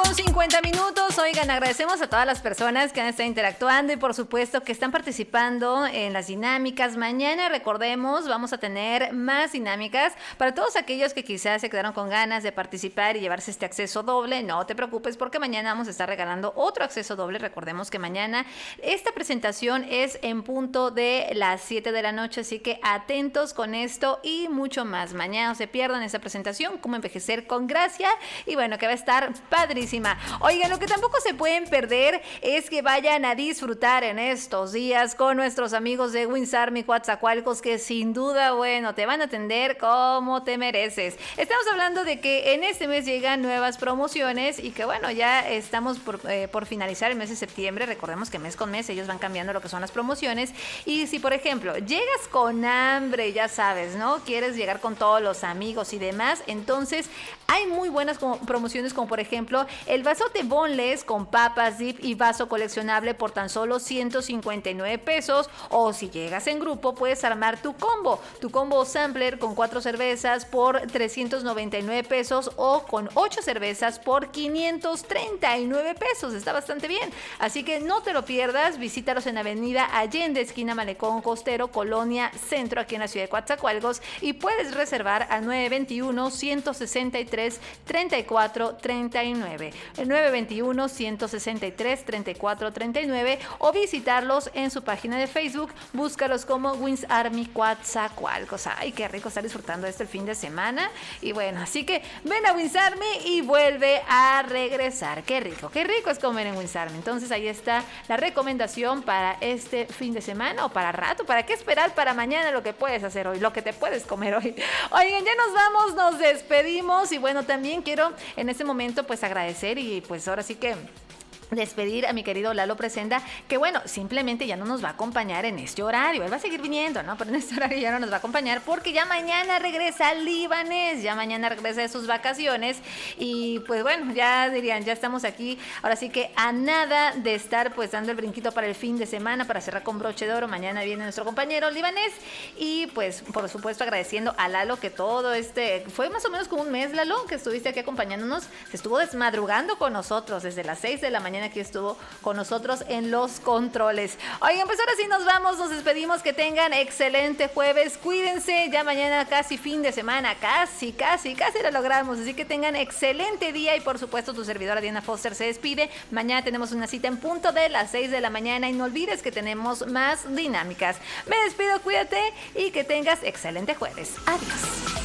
con 50 minutos. Oigan, agradecemos a todas las personas que han estado interactuando y por supuesto que están participando en las dinámicas. Mañana, recordemos, vamos a tener más dinámicas para todos aquellos que quizás se quedaron con ganas de participar y llevarse este acceso doble. No te preocupes porque mañana vamos a estar regalando otro acceso doble. Recordemos que mañana esta presentación es en punto de las 7 de la noche, así que atentos con esto y mucho más. Mañana no se pierdan esta presentación, Cómo envejecer con gracia, y bueno, que va a estar padrísima. Oigan, lo que tampoco se pueden perder es que vayan a disfrutar en estos días con nuestros amigos de Wings Army Coatzacoalcos, que sin duda, bueno, te van a atender como te mereces. Estamos hablando de que en este mes llegan nuevas promociones y que bueno, ya estamos por finalizar el mes de septiembre. Recordemos que mes con mes ellos van cambiando lo que son las promociones. Y si, por ejemplo, llegas con hambre, ya sabes, ¿no? Quieres llegar con todos los amigos y demás, entonces hay muy buenas promociones, como por ejemplo el vasote boneless con papas dip y vaso coleccionable por tan solo 159 pesos. O si llegas en grupo, puedes armar tu combo sampler con 4 cervezas por 399 pesos o con 8 cervezas por 539 pesos. Está bastante bien. Así que no te lo pierdas. Visítalos en Avenida Allende, esquina Malecón Costero, Colonia Centro, aquí en la ciudad de Coatzacoalcos, y puedes reservar al 921-163-3439. El 921-163-3439 o visitarlos en su página de Facebook. Búscalos como Wings Army Coatzacoalcos. Ay, qué rico estar disfrutando esto el fin de semana. Y bueno, así que ven a Wings Army y vuelve a regresar. Qué rico es comer en Wings Army. Entonces ahí está la recomendación para este fin de semana o para rato. ¿Para qué esperar para mañana lo que puedes hacer hoy, lo que te puedes comer hoy? Oigan, ya nos vamos, nos despedimos y bueno, también quiero en este momento pues agradecer y pues ahora sí que despedir a mi querido Lalo Presenda, que bueno, simplemente ya no nos va a acompañar en este horario. Él va a seguir viniendo, ¿no? Pero en este horario ya no nos va a acompañar porque ya mañana regresa Líbanes, ya mañana regresa de sus vacaciones y pues bueno, ya dirían, ya estamos aquí, ahora sí que a nada de estar pues dando el brinquito para el fin de semana, para cerrar con broche de oro. Mañana viene nuestro compañero Líbanes y pues por supuesto agradeciendo a Lalo que todo fue más o menos como un mes, Lalo, que estuviste aquí acompañándonos, se estuvo desmadrugando con nosotros desde las 6 de la mañana. Aquí estuvo con nosotros en los controles. Oigan, pues ahora sí nos vamos, nos despedimos, que tengan excelente jueves, cuídense, ya mañana casi fin de semana, casi lo logramos, así que tengan excelente día y por supuesto tu servidora Diana Foster se despide. Mañana tenemos una cita en punto de las 6 de la mañana y no olvides que tenemos más dinámicas. Me despido, cuídate y que tengas excelente jueves. Adiós.